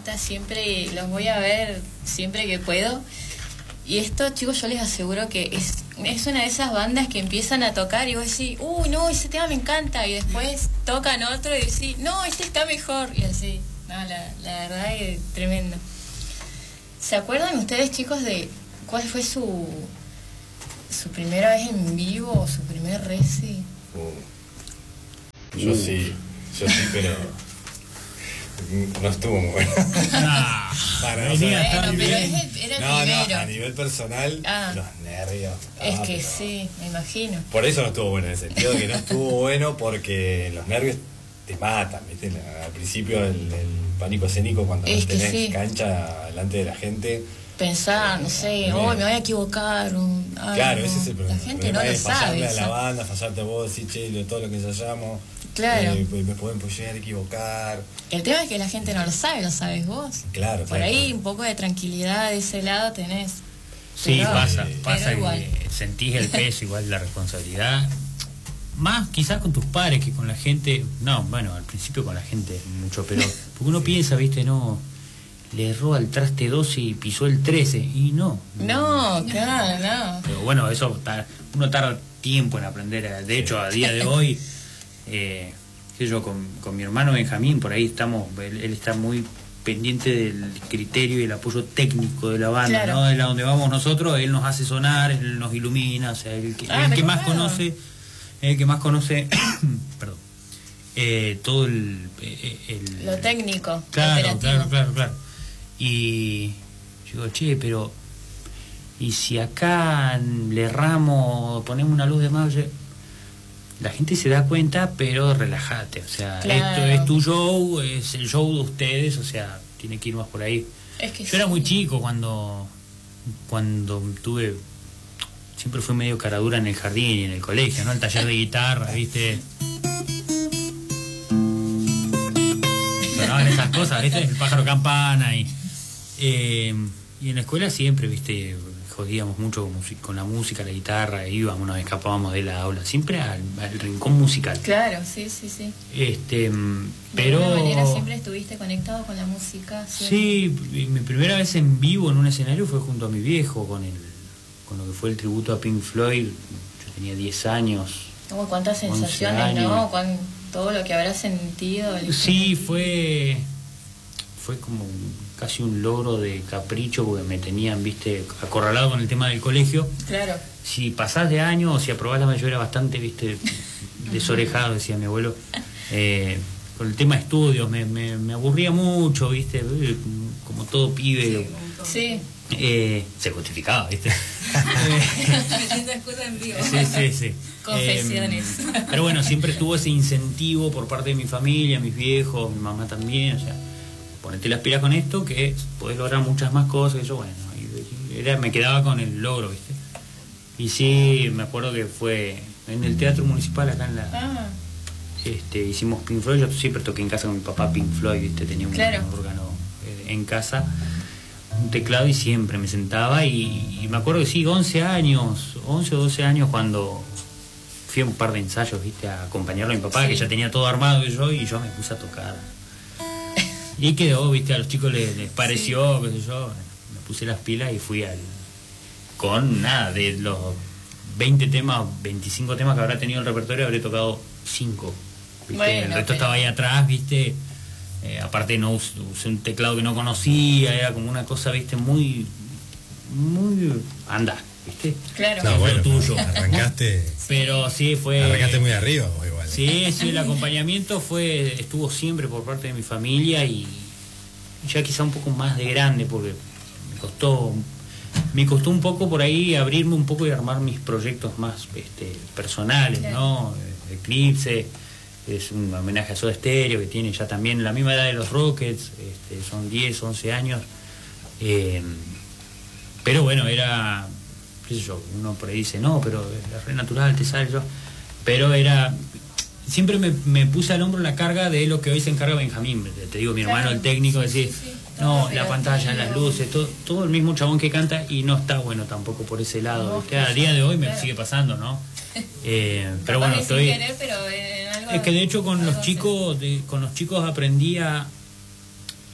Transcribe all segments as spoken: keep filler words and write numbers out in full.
encanta, siempre los voy a ver siempre que puedo. Y esto, chicos, yo les aseguro que es, es una de esas bandas que empiezan a tocar y vos decís, uy, no, ese tema me encanta, y después tocan otro y decís, no, este está mejor, y así. No, la, la verdad es tremendo. ¿Se acuerdan ustedes, chicos, de cuál fue su su primera vez en vivo o su primer reci? Uh, yo uh. sí, yo sí, pero no estuvo muy bueno. Ah, Para, no, o sea, bueno, nivel, pero es el, era el no, primero. No, a nivel personal, ah. los nervios. Es ah, que pero, sí, me imagino. Por eso no estuvo bueno, en el sentido de que no estuvo bueno porque los nervios te matan, ¿viste? Al principio el, el pánico escénico cuando es no tenés sí. cancha delante de la gente. Pensar, no sé, hoy oh, me voy a equivocar. Un, ay, claro, no. ese es el problema. La gente el no problema lo es sabe. fallarle a la ¿sabes? banda, fallarte a vos, decir, che, todo lo que ensayamos. Claro. Eh, me pueden llegar a equivocar. El tema es que la gente no lo sabe, lo sabes vos. Claro, Por claro, ahí claro. un poco de tranquilidad de ese lado tenés. Sí, pero, pasa, pero pasa igual. que sentís el peso, igual la responsabilidad. Más quizás con tus padres que con la gente. No, bueno, al principio con la gente mucho, pero porque uno piensa, viste, no, le erró al traste doce y pisó el trece, y no. No, claro, no. Pero bueno, eso uno tarda tiempo en aprender. De hecho, a día de hoy, eh, qué sé yo, con, con mi hermano Benjamín, por ahí estamos, él, él está muy pendiente del criterio y el apoyo técnico de la banda, claro. ¿no? De la donde vamos nosotros, él nos hace sonar, él nos ilumina, o sea, el que, ah, el que más claro. conoce, el que más conoce, perdón, eh, todo el, el... Lo técnico, claro, operativo. claro, claro, claro. Y yo digo, che, pero y si acá le erramos, ponemos una luz de más, la gente se da cuenta, pero relájate, o sea, claro. esto es tu show, es el show de ustedes, o sea, tiene que ir más por ahí. Es que yo sí. era muy chico cuando cuando tuve, siempre fui medio caradura en el jardín y en el colegio, ¿no? El taller de guitarra, ¿viste? Sonaban esas cosas, ¿viste? El pájaro campana y eh, y en la escuela siempre, ¿viste? Jodíamos mucho con, con la música, la guitarra, íbamos, nos escapábamos de la aula, siempre al, al rincón musical. Claro, sí, sí, sí. Este, pero... De alguna manera siempre estuviste conectado con la música. ¿Siempre? Sí, mi primera vez en vivo en un escenario fue junto a mi viejo, con el con lo que fue el tributo a Pink Floyd. Yo tenía diez años. Oh, cuántas sensaciones, ¿no? Cuán, todo lo que habrás sentido. Sí, fue... fue como casi un logro de capricho porque me tenían, viste, acorralado con el tema del colegio. Claro. Si pasás de año o si aprobás la mayoría era bastante, viste, desorejado, decía mi abuelo. Eh, con el tema de estudios me, me, me aburría mucho, viste, como todo pibe. Sí. Eh, se justificaba, viste. Metiendo excusas en vivo. Sí, sí, sí. Confesiones. Eh, pero bueno, siempre estuvo ese incentivo por parte de mi familia, mis viejos, mi mamá también, o sea, ponete las pilas con esto que podés lograr muchas más cosas. Y yo, bueno, era, me quedaba con el logro, ¿viste? Y sí, me acuerdo que fue en el Teatro Municipal acá en la... Ah. Este, hicimos Pink Floyd, yo siempre toqué en casa con mi papá Pink Floyd, ¿viste? Tenía un, claro. un órgano eh, en casa, un teclado, y siempre me sentaba y, y me acuerdo que sí, once años, once o doce años cuando fui a un par de ensayos, ¿viste? A acompañarlo a mi papá, sí. Que ya tenía todo armado y yo, y yo me puse a tocar. Y quedó, viste, a los chicos les, les pareció, sí. Qué sé yo, me puse las pilas y fui al... Con nada, de los veinte temas, veinticinco temas que habrá tenido el repertorio, habré tocado cinco. ¿Viste? Bueno, el resto pero... estaba ahí atrás, viste. Eh, aparte no usé, usé un teclado que no conocía, era como una cosa, viste, muy... Muy... Anda, viste. Claro. No, bueno, tuyo. Arrancaste... Pero sí, fue... Arrancaste muy arriba, o igual. Sí, sí, el acompañamiento fue estuvo siempre por parte de mi familia y ya quizá un poco más de grande porque me costó me costó un poco por ahí abrirme un poco y armar mis proyectos más este, personales, claro. ¿No? Eclipse es un homenaje a Soda Stereo que tiene ya también la misma edad de los Rockets, este, son diez, once años, eh, pero bueno, era, qué sé yo, uno por ahí dice, no, pero es re natural, te sale yo, pero era... Siempre me, me puse al hombro la carga de lo que hoy se encarga Benjamín, te digo, mi hermano, claro. El técnico, decir, sí, sí, no, la pantalla, las luces, todo, todo el mismo chabón que canta, y no está bueno tampoco por ese lado, no, ¿viste? A día de hoy me claro. Sigue pasando, ¿no? Eh, pero bueno, estoy... Querer, pero en algo, es que de hecho con los chicos, de, con los chicos aprendí a,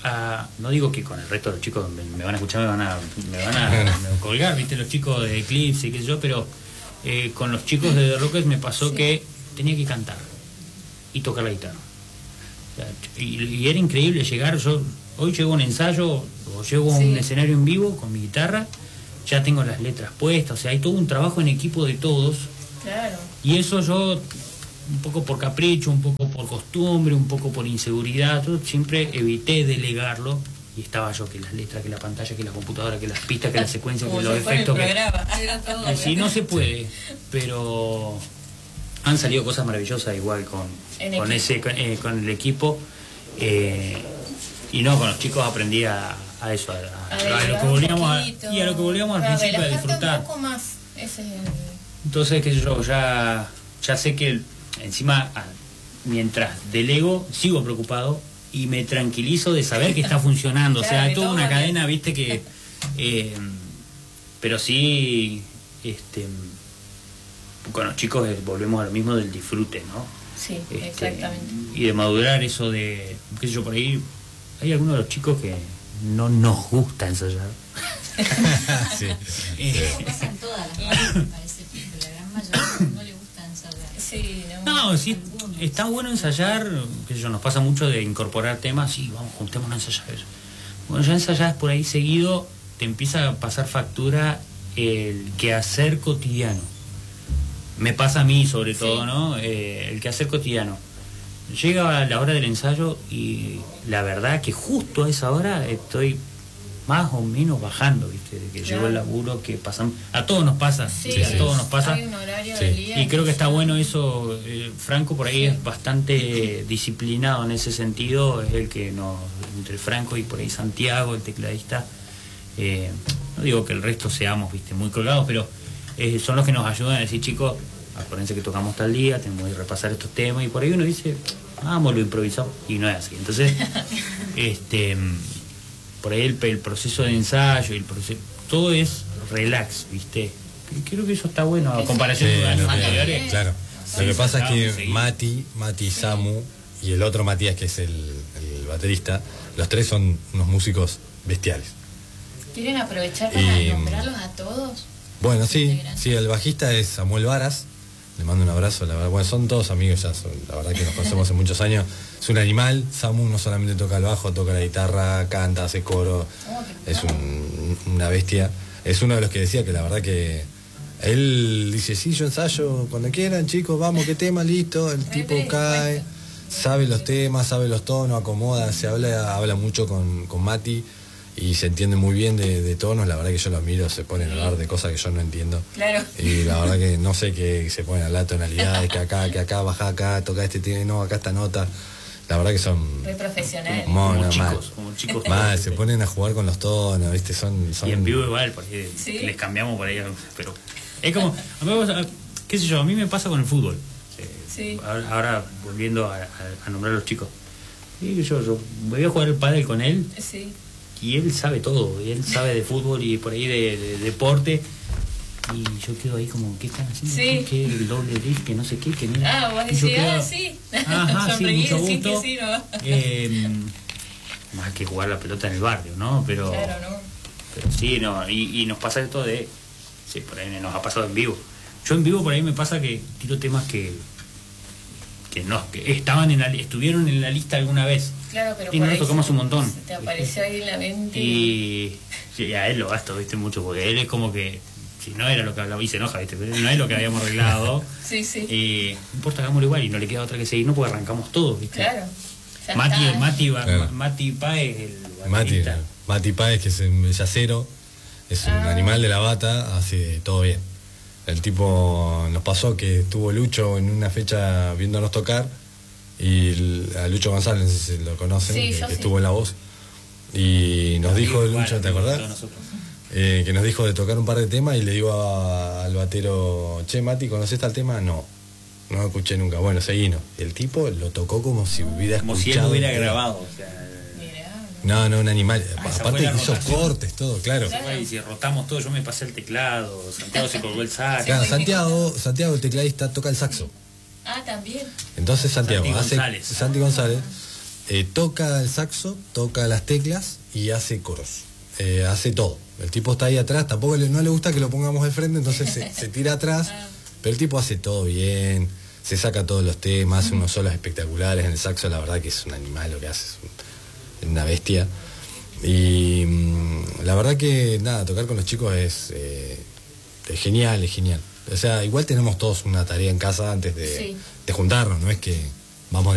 a, no digo que con el resto de los chicos me, me van a escuchar, me van a, me van a, me van a colgar, viste, los chicos de Eclipse y qué sé yo, pero eh, con los chicos de The Rockets me pasó sí. que tenía que cantar y tocar la guitarra. O sea, y, y era increíble llegar, yo hoy llego a un ensayo o llego a un sí. escenario en vivo con mi guitarra, ya tengo las letras puestas, o sea, hay todo un trabajo en equipo de todos. Claro. Y eso yo, un poco por capricho, un poco por costumbre, un poco por inseguridad, yo siempre evité delegarlo. Y estaba yo, que las letras, que la pantalla, que la computadora, que las pistas, que la secuencia, que los efectos. Que... Sí, no se puede, pero han salido cosas maravillosas igual con, con ese con, eh, con el equipo. Eh, y no, con los chicos aprendí a, a eso, a, a, a, a lo que volvíamos a, y a lo que volvíamos al principio a disfrutar. Un poco más. Ese es el... Entonces, que yo ya, ya sé que el, encima, mientras delego, sigo preocupado y me tranquilizo de saber que está funcionando. Claro, o sea, hay toda una cadena, viste, que... Eh, pero sí, este, con los chicos volvemos a lo mismo del disfrute, ¿no? Sí, este, exactamente. Y de madurar eso de, qué sé yo, por ahí, hay algunos de los chicos que no nos gusta ensayar. Sí. Eh, Eso pasa en todas las bandas, me parece, pero la gran mayoría no le gusta ensayar. Sí, no, no, sí, está bueno ensayar, qué sé yo, nos pasa mucho de incorporar temas, sí, vamos, juntémonos a ensayar eso. Bueno, ya ensayás por ahí seguido, te empieza a pasar factura el quehacer cotidiano. Me pasa a mí sobre todo, sí. ¿no? Eh, el quehacer cotidiano. Llega la hora del ensayo y la verdad que justo a esa hora estoy más o menos bajando, ¿viste? De que claro. Llegó el laburo, que pasan, a todos nos pasa, sí, sí, a todos nos pasa. Hay un horario sí. del día Y creo que está bueno eso. eh, Franco por ahí sí. es bastante disciplinado en ese sentido, es el que nos, entre Franco y por ahí Santiago, el tecladista, eh, no digo que el resto seamos, viste, muy colgados, pero eh, son los que nos ayudan a decir, chicos, acuérdense que tocamos tal día, tenemos que repasar estos temas, y por ahí uno dice, vamos, lo improvisamos, y no es así. Entonces, este por ahí el, el proceso de ensayo, el proceso, todo es relax, viste. Creo que eso está bueno a comparación sí, de años no, anteriores. Claro. Sí, lo que pasa es que sí. Mati, Mati, Samu y el otro Matías, que es el, el baterista, los tres son unos músicos bestiales. ¿Quieren aprovechar para y, nombrarlos a todos? Bueno, sí, sí, el bajista es Samuel Varas, le mando un abrazo, la verdad, bueno, son todos amigos ya, son, la verdad que nos conocemos hace muchos años. Es un animal. Samu no solamente toca el bajo, toca la guitarra, canta, hace coro, oh, es un, una bestia. Es uno de los que decía que la verdad que él dice, sí, yo ensayo cuando quieran, chicos, vamos, qué tema, listo, el tipo cae, sabe los temas, sabe los tonos, acomoda, se habla, habla mucho con, con Mati y se entiende muy bien de, de tonos. La verdad que yo lo miro, se ponen a hablar de cosas que yo no entiendo. Claro. Y la verdad que no sé, que se ponen a hablar de tonalidades, que acá, que acá, baja acá, toca este tiene, no, acá esta nota. La verdad que son muy profesionales, como, como chicos, como chicos mal, se ponen a jugar con los tonos, viste, son, son... Y en vivo igual, porque ¿sí? les cambiamos por ahí, pero es como, a mí, qué sé yo, a mí me pasa con el fútbol. Sí. Ahora, ahora volviendo a, a, a nombrar a los chicos, y yo, yo voy a jugar el pádel con él. Sí. Y él sabe todo, y él sabe de fútbol y por ahí de, de, de deporte. Y yo quedo ahí como, ¿qué están haciendo? Sí. ¿Qué? El doble drift, que no sé qué, que mira. Ah, vos decís, ah, sí. Ajá, sí, mucho gusto. Sí, ¿no? eh, más que jugar la pelota en el barrio, ¿no? Pero, claro, ¿no? Pero sí, no, y, y nos pasa esto de, sí, por ahí nos ha pasado en vivo. Yo en vivo por ahí me pasa que tiro temas que que no, que estaban en la, estuvieron en la lista alguna vez. Claro, pero y no lo tocamos un montón. Se te apareció ahí en la mente. Y, y a él lo gasto, viste, mucho, porque él es como que, si no era lo que hablaba, y se enoja, viste, pero no es lo que habíamos arreglado. Sí, sí. Y no importa, hagámoslo igual, y no le queda otra que seguir, no, porque arrancamos todos, viste. Claro. Mati, está, Mati, claro. Mati Páez, el Mati, Mati Páez, que es el yacero, es un ah. animal de la bata, hace todo bien. El tipo, nos pasó que estuvo Lucho en una fecha viéndonos tocar, y a Lucho González, no sé si lo conocen, sí, que, que sí. estuvo en La Voz, y nos dijo Lucho, igual, ¿te acordás? Eh, que nos dijo de tocar un par de temas, y le digo a, al batero, che, Mati, ¿conocés tal tema? No, no lo escuché nunca. Bueno, seguinos. El tipo lo tocó como si hubiera como escuchado. Como si él hubiera grabado, o sea... No, no, un animal. Ah, aparte hizo cortes, todo, claro. claro. Y si rotamos todo, yo me pasé el teclado, Santiago se colgó el saxo. Claro, Santiago, Santiago, el tecladista, toca el saxo. Ah, también. Entonces Santiago Santi hace González. Santi González eh, toca el saxo, toca las teclas y hace coros. Eh, hace todo. El tipo está ahí atrás, tampoco le, no le gusta que lo pongamos de frente, entonces se, se tira atrás, pero el tipo hace todo bien, se saca todos los temas, hace unos solos espectaculares en el saxo, la verdad que es un animal lo que hace, es un, una bestia. Y mmm, la verdad que nada, tocar con los chicos es, eh, es genial, es genial. O sea, igual tenemos todos una tarea en casa antes de, Sí. de juntarnos, no es que vamos